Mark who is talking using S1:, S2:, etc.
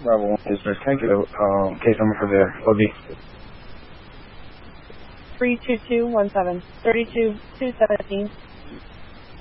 S1: Bravo 1 dispatch, can I get a case number for the OD?
S2: 32217, 32217.